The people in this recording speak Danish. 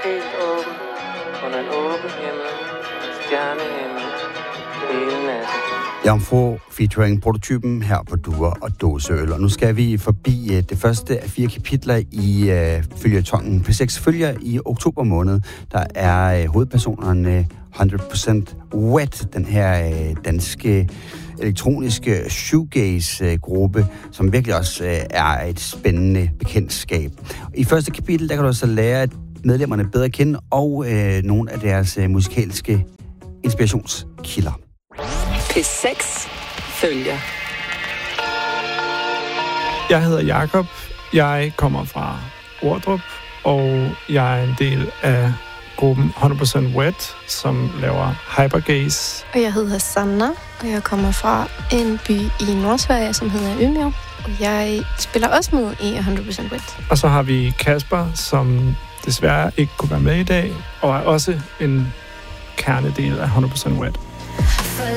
helt åben, under en åben himmel, stjernehimmel, hele natten. Jomfru featuring prototypen her på Duer og Dåseøl. Og nu skal vi forbi det første af 4 kapitler i føljetongen. P6 følger i oktober måned. Der er hovedpersonerne 100% Wet, den her danske elektroniske shoegaze-gruppe, som virkelig også er et spændende bekendtskab. I første kapitel, der kan du så lære medlemmerne bedre at kende, og nogle af deres musikalske inspirationskilder. P6 følger. Jeg hedder Jakob. Jeg kommer fra Ordrup, og jeg er en del af gruppen 100% Wet, som laver hypergaze. Og jeg hedder Sanna, og jeg kommer fra en by i Nordsverige, som hedder Umeå. Og jeg spiller også med i 100% Wet. Og så har vi Kasper, som desværre ikke kunne være med i dag, og er også en kernedel af 100% Wet.